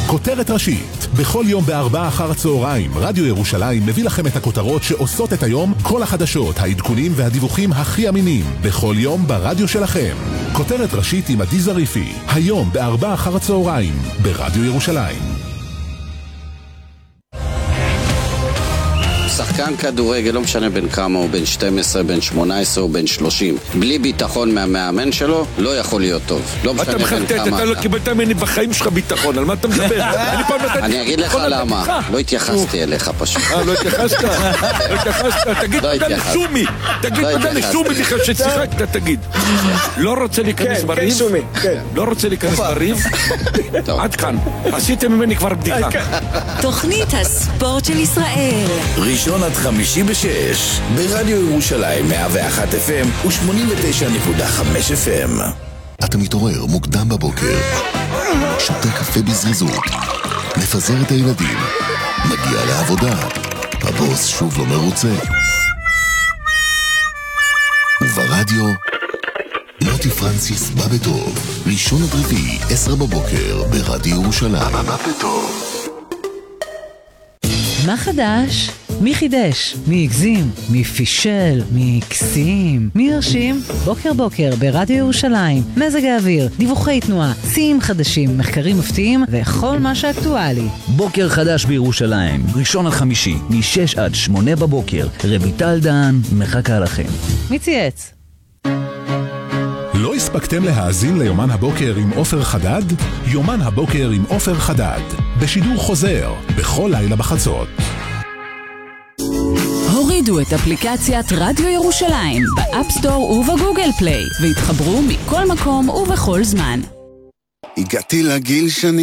כותרת ראשית. בכל יום ב4 אחר הצהריים, רדיו ירושלים מביא לכם את הכותרות שעושות את היום, כל החדשות, העדכונים והדיווחים הכי אמינים. בכל יום ברדיו שלכם. כותרת ראשית עם עדי זריפי. היום ב4 אחר הצהריים, ברדיו ירושלים. שחקן כדורגל, לא משנה בין כמה, הוא בין 12, בין 18 או בין 30, בלי ביטחון מהמאמן שלו, לא יכול להיות טוב. לא משנה בין כמה. אתה לא קיבלת ממני בחיים שלך ביטחון, על מה אתה מדבר? אני אגיד לך למה, לא התייחסתי אליך פשוט. לא התייחסת? לא התייחסת? תגיד תודה לשומי, תגיד תודה לשומי בכלל ששיחקת, תגיד. לא רוצה להיכנס בריב? לא רוצה להיכנס בריב? עד כאן, עשיתם ממני כבר בדיחה. תוכנית הספורט של ישראל, ראשון עד חמישי ב6 ברדיו ירושלים 101 FM ו89.5 FM. אתה מתעורר מוקדם בבוקר, שותה קפה בזריזות, מפזר את הילדים, מגיע לעבודה, הבוס שוב לא מרוצה, וברדיו מוטי פרנסיס בא בטוב. ראשון עד רביעי 10 בבוקר ברדיו ירושלים. בא בטוב. מה חדש? מי חידש? מי הגזים? מי פישל? מי קסים? מי הרשים? בוקר בוקר ברדיו ירושלים. מזג האוויר, דיווחי תנועה, שיאים חדשים, מחקרים מפתיעים וכל מה שאקטואלי. בוקר חדש בירושלים, ראשון עד חמישי, מ6 עד 8 בבוקר. רויטל דן מחכה לכם. מי צייץ? לא הספקתם להאזין ליומן הבוקר עם עופר חדד? יומן הבוקר עם עופר חדד, בשידור חוזר, בכל לילה בחצות. הורידו את אפליקציית רדיו ירושלים באפסטור ובגוגל פליי והתחברו מכל מקום ובכל זמן. הגעתי לגיל שאני